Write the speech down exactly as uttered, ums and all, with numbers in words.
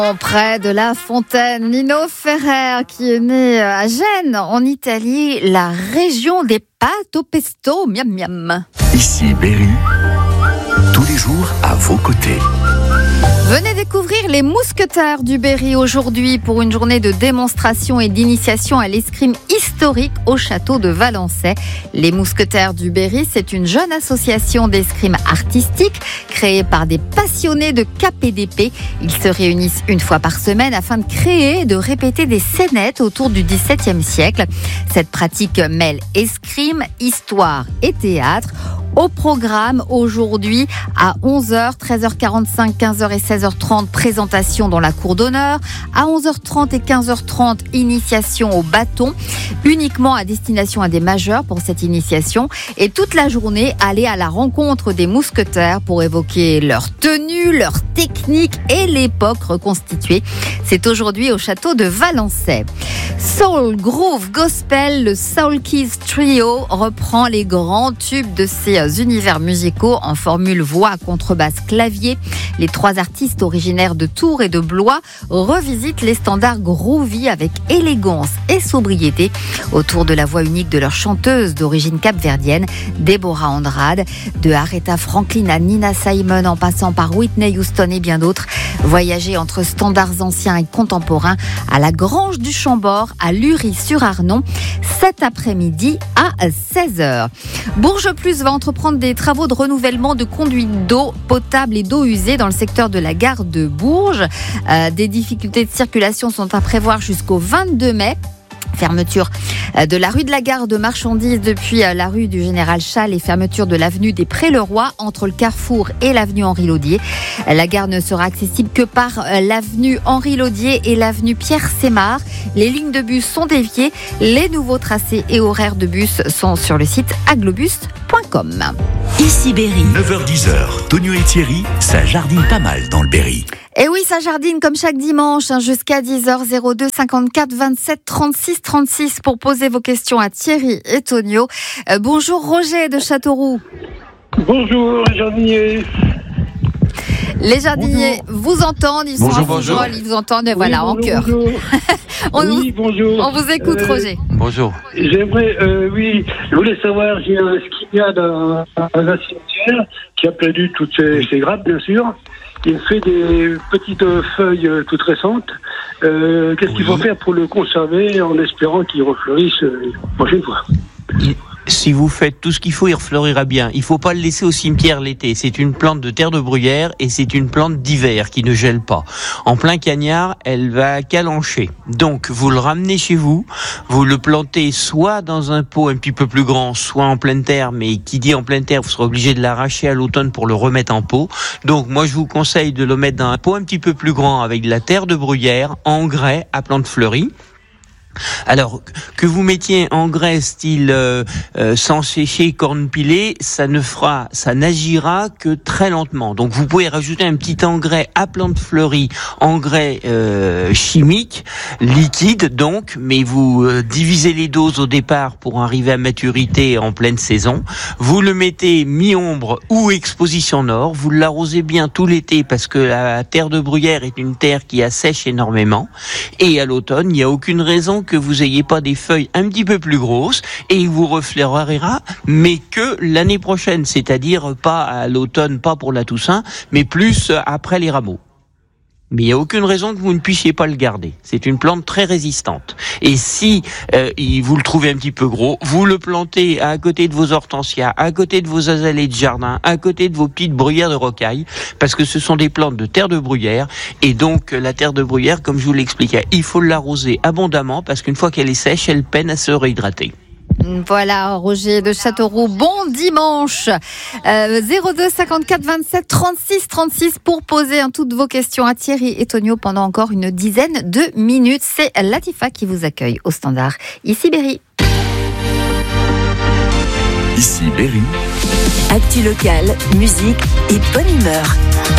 Près de La Fontaine, Nino Ferrer, qui est né à Gênes, en Italie, la région des pâtes au pesto. Miam miam. Ici Berry, tous les jours à vos côtés. Venez découvrir les mousquetaires du Berry aujourd'hui pour une journée de démonstration et d'initiation à l'escrime historique au château de Valençay. Les mousquetaires du Berry, c'est une jeune association d'escrime artistique créée par des passionnés de cap et d'épée. Ils se réunissent une fois par semaine afin de créer et de répéter des scénettes autour du dix-septième siècle. Cette pratique mêle escrime, histoire et théâtre. Au programme aujourd'hui à onze heures, treize heures quarante-cinq, quinze heures et seize heures trente, présentation dans la cour d'honneur. À onze heures trente et quinze heures trente, initiation au bâton, uniquement à destination à des majeurs pour cette initiation. Et toute la journée, aller à la rencontre des mousquetaires pour évoquer leur tenue, leur technique et l'époque reconstituée. C'est aujourd'hui au château de Valençay. Soul, Groove, Gospel, le Soul Keys Trio reprend les grands tubes de ces univers musicaux en formule voix, contrebasse, clavier. Les trois artistes originaires de Tours et de Blois revisitent les standards groovy avec élégance et sobriété autour de la voix unique de leur chanteuse d'origine capverdienne, Deborah Andrade. De Aretha Franklin à Nina Simone en passant par Whitney Houston et bien d'autres. Voyager entre standards anciens et contemporains à la Grange du Chambord à Lury-sur-Arnon cet après-midi à seize heures. Bourges Plus va entreprendre des travaux de renouvellement de conduites d'eau potable et d'eau usée dans le secteur de la gare de Bourges. Euh, des difficultés de circulation sont à prévoir jusqu'au vingt-deux mai. Fermeture de la rue de la Gare de Marchandises depuis la rue du Général Chasles et fermeture de l'avenue des Prés-le-Roi entre le Carrefour et l'avenue Henri-Laudier. La gare ne sera accessible que par l'avenue Henri-Laudier et l'avenue Pierre-Sémard. Les lignes de bus sont déviées. Les nouveaux tracés et horaires de bus sont sur le site aglobus point com. Ici Berry. neuf heures dix, Tonio et Thierry, ça jardine pas mal dans le Berry. Et oui, ça jardine comme chaque dimanche, hein, jusqu'à dix heures, zéro deux cinquante-quatre vingt-sept trente-six trente-six pour poser vos questions à Thierry et Tonio. Euh, bonjour Roger de Châteauroux. Bonjour les jardiniers. Les jardiniers bonjour. Vous entendent, ils bonjour, sont en bonjour. football, ils vous entendent, Oui, voilà, bonjour, en cœur. on, oui, vous, bonjour. on vous écoute euh, Roger. Bonjour. J'aimerais, euh, oui, je voulais savoir, j'ai un skignat dans un cimetière qui a perdu toutes ses, ses grappes, bien sûr. Il fait des petites feuilles toutes récentes. Euh, qu'est-ce oui. qu'il faut faire pour le conserver en espérant qu'il refleurisse euh, la prochaine fois? Il... Si vous faites tout ce qu'il faut, il refleurira bien. Il ne faut pas le laisser au cimetière l'été. C'est une plante de terre de bruyère et c'est une plante d'hiver qui ne gèle pas. En plein cagnard, elle va calancher. Donc, vous le ramenez chez vous, vous le plantez soit dans un pot un petit peu plus grand, soit en pleine terre, mais qui dit en pleine terre, vous serez obligé de l'arracher à l'automne pour le remettre en pot. Donc, moi, je vous conseille de le mettre dans un pot un petit peu plus grand avec de la terre de bruyère, engrais à plante fleurie. Alors, que vous mettiez engrais style euh, euh, sans sécher, corne pilée, ça ne fera, ça n'agira que très lentement. Donc, vous pouvez rajouter un petit engrais à plante fleurie, engrais euh, chimique, liquide donc, mais vous euh, divisez les doses au départ pour arriver à maturité en pleine saison. Vous le mettez mi-ombre ou exposition nord. Vous l'arrosez bien tout l'été parce que la terre de bruyère est une terre qui assèche énormément. Et à l'automne, il n'y a aucune raison que vous ayez pas des feuilles un petit peu plus grosses et il vous refleurira, mais que l'année prochaine, c'est-à-dire pas à l'automne, pas pour la Toussaint, mais plus après les rameaux. Mais il n'y a aucune raison que vous ne puissiez pas le garder. C'est une plante très résistante. Et si euh, vous le trouvez un petit peu gros, vous le plantez à côté de vos hortensias, à côté de vos azalées de jardin, à côté de vos petites bruyères de rocaille, parce que ce sont des plantes de terre de bruyère. Et donc, la terre de bruyère, comme je vous l'expliquais, il faut l'arroser abondamment, parce qu'une fois qu'elle est sèche, elle peine à se réhydrater. Voilà, Roger de Châteauroux, bon dimanche. euh, zéro deux cinquante-quatre vingt-sept trente-six trente-six pour poser hein, toutes vos questions à Thierry et Tonio pendant encore une dizaine de minutes. C'est Latifa qui vous accueille au standard. Ici Berry. Ici Berry. Actu locale, musique et bonne humeur.